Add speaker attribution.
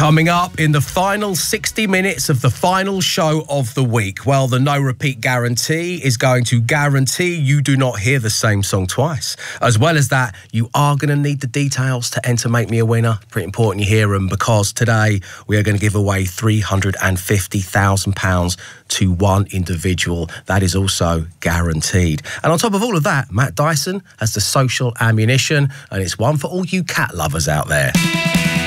Speaker 1: Coming up in the final 60 minutes of the final show of the week, well, the no repeat guarantee is going to guarantee you do not hear the same song twice. As well as that, you are going to need the details to enter Make Me a Winner. Pretty important you hear them, because today we are going to give away £350,000 to one individual. That is also guaranteed. And on top of all of that, Matt Dyson has the social ammunition, and it's one for all you cat lovers out there.